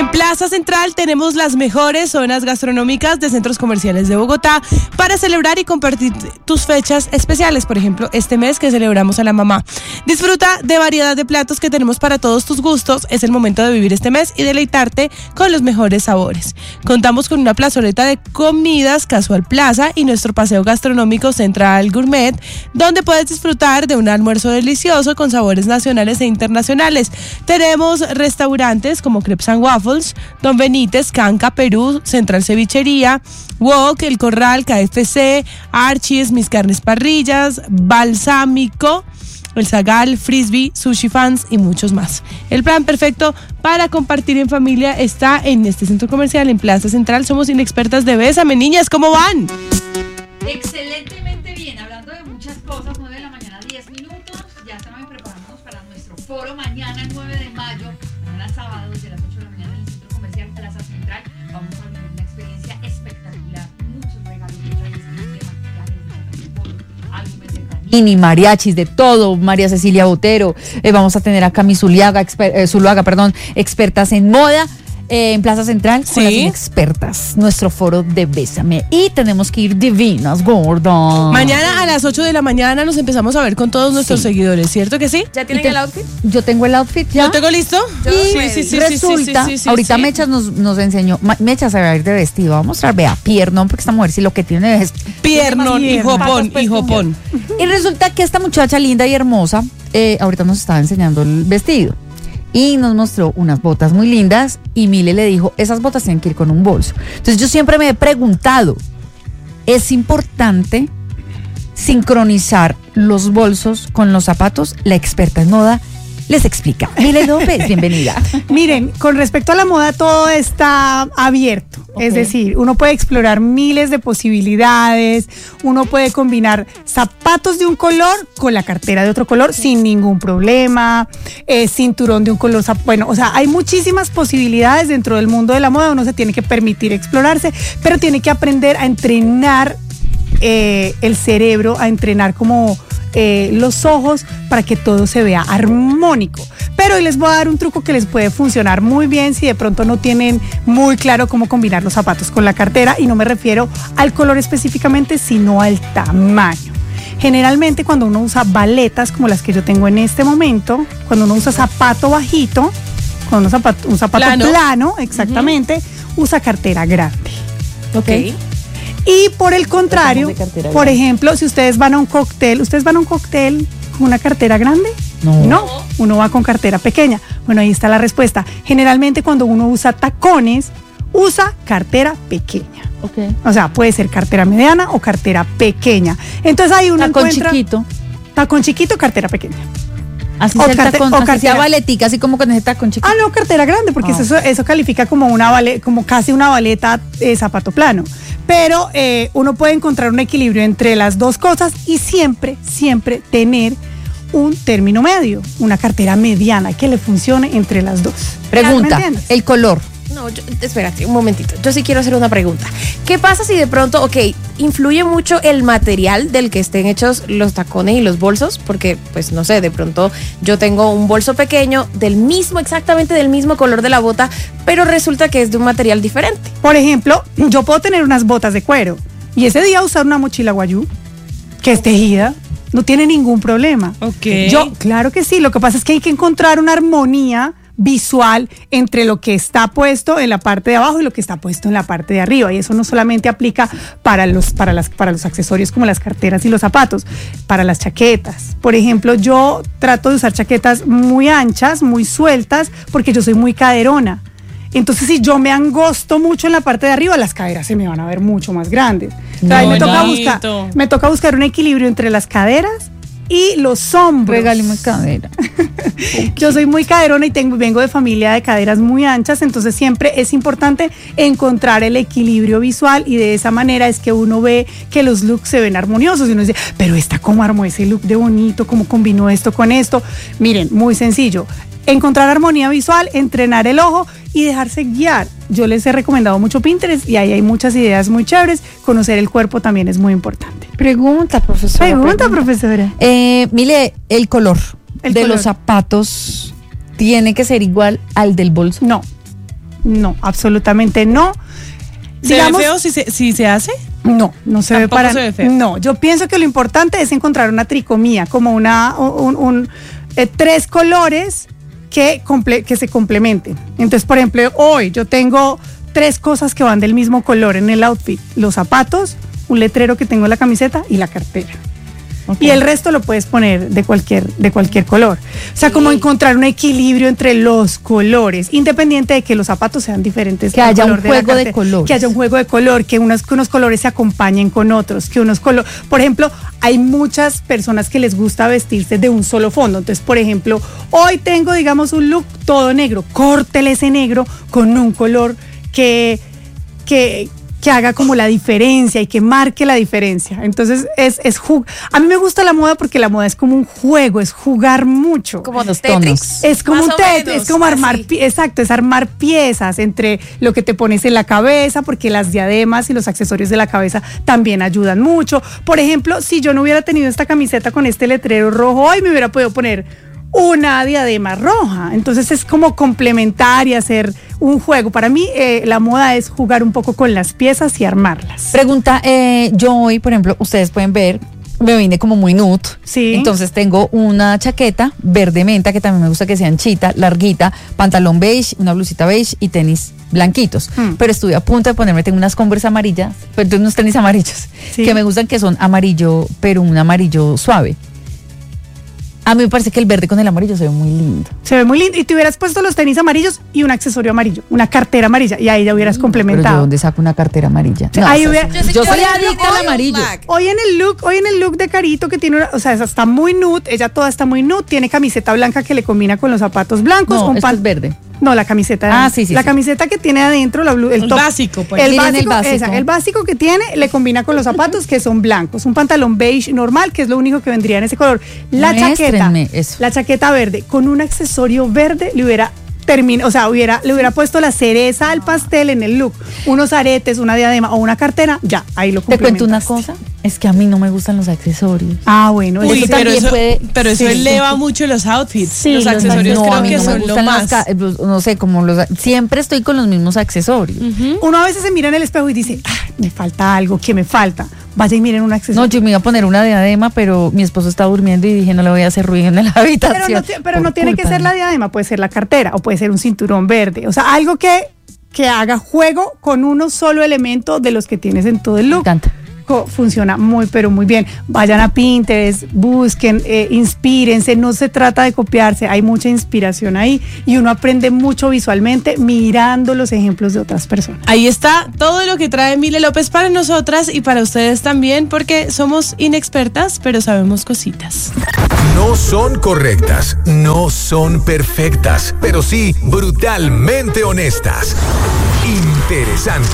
Plaza Central tenemos las mejores zonas gastronómicas de centros comerciales de Bogotá para celebrar y compartir tus fechas especiales. Por ejemplo, este mes que celebramos a la mamá. Disfruta de variedad de platos que tenemos para todos tus gustos. Es el momento de vivir este mes y deleitarte con los mejores sabores. Contamos con una plazoleta de comidas Casual Plaza y nuestro paseo gastronómico Central Gourmet, donde puedes disfrutar de un almuerzo delicioso con sabores nacionales e internacionales. Tenemos restaurantes como Crepes and Waffles, Don Benítez, Canca, Perú, Central Cevichería, Wok, El Corral, KFC, Archie's, Mis Carnes Parrillas, Balsámico, El Zagal, Frisbee, Sushi Fans y muchos más. El plan perfecto para compartir en familia está en este centro comercial en Plaza Central. Somos inexpertas de Bésame, niñas, ¿cómo van? Excelentemente bien, hablando de muchas cosas. 9 de la mañana, 10 minutos. Ya estamos preparándonos para nuestro foro mañana, 9 de mayo. Mañana sábado, desde las 8 de la mañana en el centro comercial Plaza Central. Vamos a vivir una experiencia espectacular. Muchos regalos, álbumes de Panini, mariachis, de todo. María Cecilia Botero. Vamos a tener a Cami Zuluaga, expertas en moda. En Plaza Central, con las expertas, nuestro foro de Bésame. Y tenemos que ir divinas, gordas. Mañana a las 8 de la mañana nos empezamos a ver con todos nuestros seguidores, ¿cierto que sí? ¿Ya tienen el outfit? Yo tengo el outfit ya. ¿Lo tengo listo? Sí, resulta, ahorita Mechas nos enseñó, Mechas se va a ir de vestido, va a mostrar, vea, piernón, porque esta mujer sí lo que tiene es piernón y jopón. Y resulta que esta muchacha linda y hermosa, ahorita nos estaba enseñando el vestido. Y nos mostró unas botas muy lindas y Mile le dijo, esas botas tienen que ir con un bolso. Entonces yo siempre me he preguntado, ¿es importante sincronizar los bolsos con los zapatos? La experta en moda les explica. Mile López, bienvenida. Miren, con respecto a la moda todo está abierto. Okay. Es decir, uno puede explorar miles de posibilidades, uno puede combinar zapatos de un color con la cartera de otro color sin ningún problema, cinturón de un color, bueno, o sea, hay muchísimas posibilidades dentro del mundo de la moda. Uno se tiene que permitir explorarse, pero tiene que aprender a entrenar el cerebro, a entrenar como los ojos para que todo se vea armónico. Pero hoy les voy a dar un truco que les puede funcionar muy bien si de pronto no tienen muy claro cómo combinar los zapatos con la cartera, y no me refiero al color específicamente, sino al tamaño. Generalmente cuando uno usa baletas como las que yo tengo en este momento, cuando uno usa zapato bajito, cuando un zapato plano, exactamente, usa cartera grande. Ok. Y por el contrario, por ejemplo, si ustedes van a un cóctel, con una cartera grande? No, uno va con cartera pequeña. Bueno, ahí está la respuesta. Generalmente cuando uno usa tacones, usa cartera pequeña. Okay. O sea, puede ser cartera mediana o cartera pequeña. Entonces ahí uno encuentra tacón chiquito, cartera pequeña. Así o sea baletica, así como con ese tacón chiquito. No, cartera grande, porque eso califica como como casi una baleta zapato plano. Pero uno puede encontrar un equilibrio entre las dos cosas y siempre tener un término medio, una cartera mediana que le funcione entre las dos. Pregunta, el color. No, espérate un momentito, yo sí quiero hacer una pregunta. ¿Qué pasa si de pronto, influye mucho el material del que estén hechos los tacones y los bolsos? Porque, pues, no sé, de pronto yo tengo un bolso pequeño exactamente del mismo color de la bota, pero resulta que es de un material diferente. Por ejemplo, yo puedo tener unas botas de cuero y ese día usar una mochila guayú que es tejida. No tiene ningún problema. Claro que sí, lo que pasa es que hay que encontrar una armonía visual entre lo que está puesto en la parte de abajo y lo que está puesto en la parte de arriba, y eso no solamente aplica para los accesorios como las carteras y los zapatos, para las chaquetas. Por ejemplo, yo trato de usar chaquetas muy anchas, muy sueltas, porque yo soy muy caderona. Entonces, si yo me angosto mucho en la parte de arriba, las caderas se me van a ver mucho más grandes. Me toca buscar un equilibrio entre las caderas y los hombros. Regáleme cadera. Yo soy muy caderona y vengo de familia de caderas muy anchas, entonces siempre es importante encontrar el equilibrio visual, y de esa manera es que uno ve que los looks se ven armoniosos y uno dice, pero ¿cómo armó ese look de bonito? ¿Cómo combinó esto con esto? Miren, muy sencillo. Encontrar armonía visual, entrenar el ojo y dejarse guiar. Yo les he recomendado mucho Pinterest y ahí hay muchas ideas muy chéveres. Conocer el cuerpo también es muy importante. Pregunta, profesora. Mire, el color de los zapatos tiene que ser igual al del bolso. No, No, absolutamente no. ¿Se ve feo si se hace? No, no se ve Tampoco para. se ve feo. No, yo pienso que lo importante es encontrar una tricomía, como tres colores que se complementen. Entonces, por ejemplo, hoy yo tengo 3 cosas que van del mismo color en el outfit: los zapatos, un letrero que tengo en la camiseta y la cartera. Okay. Y el resto lo puedes poner de cualquier color. O sea, como encontrar un equilibrio entre los colores, independiente de que los zapatos sean diferentes. Que haya un juego de colores. Que haya un juego de color, que unos colores se acompañen con otros, por ejemplo, hay muchas personas que les gusta vestirse de un solo fondo. Entonces, por ejemplo, hoy tengo, digamos, un look todo negro. Córtele ese negro con un color que haga como la diferencia y que marque la diferencia. Entonces a mí me gusta la moda porque la moda es como un juego, es jugar mucho. Como los Tetris. Es como un Tetris, es como armar, exacto, es armar piezas entre lo que te pones en la cabeza, porque las diademas y los accesorios de la cabeza también ayudan mucho. Por ejemplo, si yo no hubiera tenido esta camiseta con este letrero rojo, hoy me hubiera podido poner una diadema roja. Entonces es como complementar y hacer un juego. Para mí la moda es jugar un poco con las piezas y armarlas. Pregunta, yo hoy, por ejemplo, ustedes pueden ver, me vine como muy nude. Sí. Entonces tengo una chaqueta verde menta, que también me gusta que sea anchita, larguita, pantalón beige, una blusita beige y tenis blanquitos. Pero estuve a punto de ponerme, tengo unas Converse amarillas, pero tengo unos tenis amarillos, sí, que me gustan, que son amarillo, pero un amarillo suave. A mí me parece que el verde con el amarillo se ve muy lindo. Se ve muy lindo. Y te hubieras puesto los tenis amarillos y un accesorio amarillo, una cartera amarilla, y ahí ya hubieras complementado. ¿Pero de dónde saco una cartera amarilla? No, ahí yo soy adicta al amarillo. Hoy en el look de Carito, que tiene está muy nude, ella toda está muy nude, tiene camiseta blanca que le combina con los zapatos blancos. No, esto es verde. No, la camiseta. Sí. La camiseta que tiene adentro, el top, básico, pues. El básico que tiene le combina con los zapatos que son blancos. Un pantalón beige normal, que es lo único que vendría en ese color. La chaqueta verde con un accesorio verde le hubiera le hubiera puesto la cereza al pastel en el look. Unos aretes, una diadema o una cartera, ya, ahí lo complementaste. Te cuento una cosa, es que a mí no me gustan los accesorios. Bueno. Uy, pero eso eleva mucho los outfits. Sí, los accesorios creo que son lo más. No sé, siempre estoy con los mismos accesorios. Uno a veces se mira en el espejo y dice, me falta algo, ¿qué me falta? Vaya y miren un accesorio. No, yo me iba a poner una diadema, pero mi esposo está durmiendo y dije, no le voy a hacer ruido en la habitación. Pero no tiene que ser la diadema, puede ser la cartera o puede ser un cinturón verde. O sea, algo que haga juego con uno solo elemento de los que tienes en todo el look. Me encanta. Funciona pero muy bien. Vayan a Pinterest, busquen, inspírense. No se trata de copiarse, hay mucha inspiración ahí y uno aprende mucho visualmente mirando los ejemplos de otras personas. Ahí está todo lo que trae Mile López para nosotras y para ustedes también, porque somos inexpertas, pero sabemos cositas. No son correctas, no son perfectas, pero sí brutalmente honestas. Interesante.